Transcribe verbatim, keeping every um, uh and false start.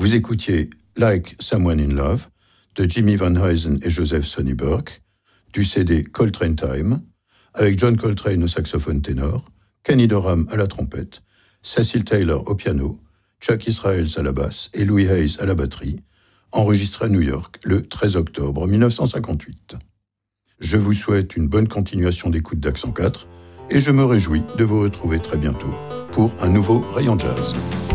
Vous écoutiez Like Someone in Love de Jimmy Van Heusen et Joseph Sonny Burke, du C D Coltrane Time, avec John Coltrane au saxophone ténor, Kenny Dorham à la trompette, Cecil Taylor au piano, Chuck Israels à la basse et Louis Hayes à la batterie, enregistré à New York le treize octobre mille neuf cent cinquante-huit. Je vous souhaite une bonne continuation d'écoute d'Accent quatre et je me réjouis de vous retrouver très bientôt pour un nouveau Rayon Jazz.